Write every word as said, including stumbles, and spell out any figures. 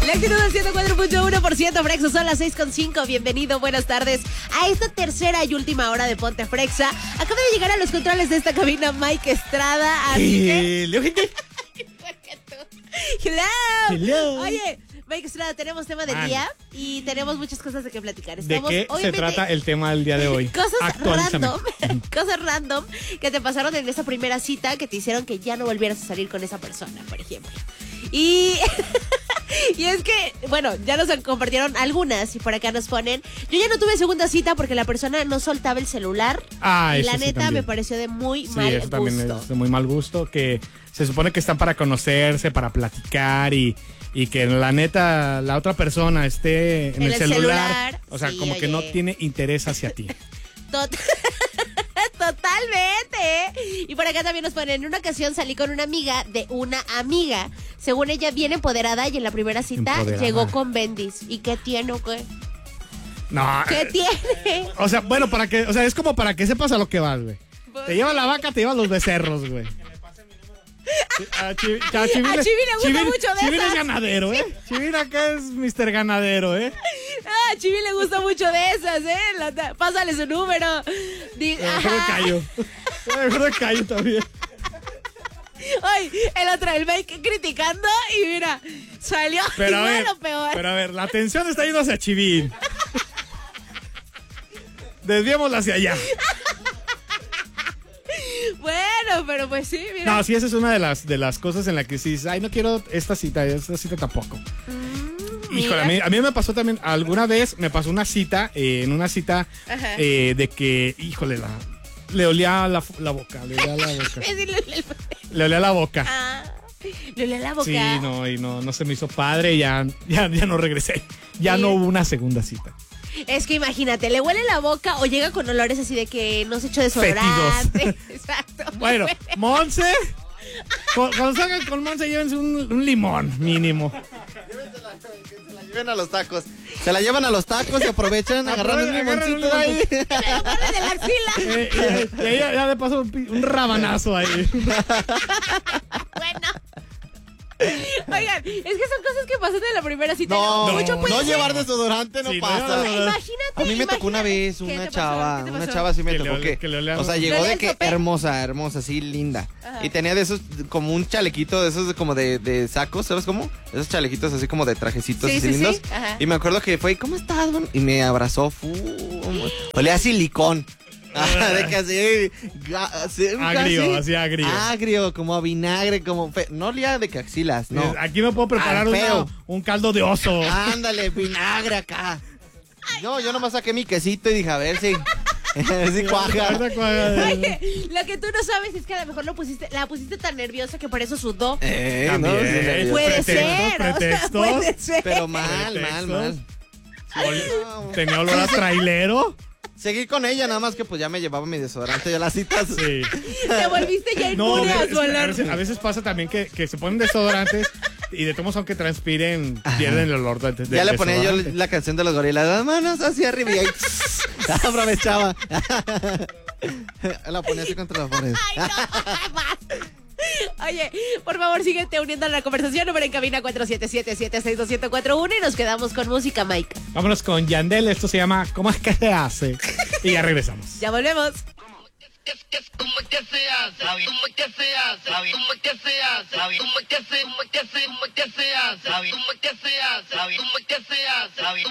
La actitud del ciento cuatro punto uno por ciento Frexa, son las seis con cinco. Bienvenido, buenas tardes a esta tercera y última hora de Ponte Frexa. Acaba de llegar a los controles de esta cabina Mike Estrada, así que... Hello, gente. Hello. Hello. Oye, Mike Estrada, tenemos tema del Man. día y tenemos muchas cosas de qué platicar. ¿De Estamos, qué se obviamente, trata el tema del día de hoy? Cosas Actualízame. random, cosas random que te pasaron en esa primera cita que te hicieron que ya no volvieras a salir con esa persona, por ejemplo. Y, y es que, bueno, ya nos compartieron algunas y por acá nos ponen, yo ya no tuve segunda cita porque la persona no soltaba el celular. Ah, y eso la sí neta también. me pareció de muy Sí, mal eso también gusto. es de muy mal gusto, que se supone que están para conocerse, para platicar y, y que la neta la otra persona esté en, En el, el celular, celular, o sea, sí, como que no oye. tiene interés hacia ti. Tot- Totalmente. Y por acá también nos ponen, en una ocasión salí con una amiga de una amiga. Según ella, bien empoderada y en la primera cita Empoderada. llegó con bendis. ¿Y qué tiene o qué? No. ¿Qué eh, tiene? O sea, bueno, para que, o sea, es como para que sepas a lo que vas, güey. Te lleva la vaca, te lleva los becerros, güey. A Chivi, a Chivi A le- Chivi le gusta Chivi- mucho de Chivi esas. es ganadero, ¿eh? Chivi acá es mister Ganadero, ¿eh? Ah, a Chivi le gusta mucho de esas, ¿eh? La ta- pásale su número. Di- Mejor me ajá. callo. Mejor me callo también. Ay, el otro, el Mike criticando y mira, salió Pero a igual ver, o peor. pero a ver, la atención está yendo hacia Chivín. Desviémosla hacia allá. Bueno, pero pues sí, mira. No, sí, esa es una de las, de las cosas en la que sí dices, ay, no quiero esta cita, esta cita tampoco. Mm, Híjole, a mí, a mí me pasó también, alguna vez me pasó una cita, eh, en una cita Ajá. eh, de que, híjole, la, le olía la, la boca, le olía la boca. Es decir, le- le- Le olía la boca. Ah, le olía la boca. Sí, no, y no, no se me hizo padre y ya, ya, ya no regresé. Ya Sí. no hubo una segunda cita. Es que imagínate, le huele la boca o llega con olores así de que no se echó desodorante. Exacto. Bueno, Monse, cu- cuando salgan con Monse, llévense un, un limón mínimo. Se la lleven a los tacos. Se la llevan a los tacos y aprovechan agarrando un Agarran un limoncito de ahí. Le huele de la axila. Eh, y, y ahí ya, ya de paso un, pi- un rabanazo ahí. Bueno. Oigan, es que son cosas que pasan en la primera cita. No, Mucho no, puede ser. llevar desodorante no Sí, no pasa. llevar desodorante. Imagínate. A mí me tocó una imagínate. vez ¿Qué una te pasó? chava, ¿Qué te una pasó? chava sí me Que le tocó ole- que, que le olea- o sea, ¿Le llegó olía de el que tope? hermosa, hermosa, así linda. Ajá. Y tenía de esos como un chalequito de esos de como de, de sacos, ¿sabes cómo? Esos chalequitos así como de trajecitos Sí, así sí, lindos. sí, ajá. Y me acuerdo que fue, ¿cómo estás, bon? Y me abrazó, fu, olía a silicón. Ah, de que así, ga- así, Agrio, casi- así agrio. Agrio, como a vinagre, como fe- no olía de que axilas, no. Aquí me puedo preparar Al una- feo. un caldo de oso. Ándale, vinagre acá. No, yo nomás saqué mi quesito y dije, a ver si, a ver si cuaja. Ahorita cuaja. Oye, lo que tú no sabes es que a lo mejor lo pusiste, la pusiste tan nerviosa que por eso sudó. Eh, También. no, sí, nervioso. Puede pretextos, ser, o sea, pretextos. puede ser. Pero mal, mal, Pretextos. mal. Ol- Tenía olor a trailero. Seguí con ella, nada más que pues ya me llevaba mi desodorante yo a las citas. Sí. Te volviste ya No, inmune es a que su a, olor. veces, a veces pasa también que, que se ponen desodorantes y de todos aunque transpiren, pierden el olor de, de Ya le ponía yo desodorante. la canción de los gorilas, las manos hacia arriba y ahí aprovechaba. La ponía así contra la pared. Ay, no, jamás. Oye, por favor, síguete uniendo a la conversación. Número en cabina cuatro siete siete, siete seis dos siete cuatro uno y nos quedamos con música, Mike. Vámonos con Yandel, esto se llama ¿Cómo es que se hace? Y ya regresamos. Ya volvemos. Es que es como que se hace, como que se hace, como que se hace, como que se, como que se, como que se hace, como que se hace, como que se hace.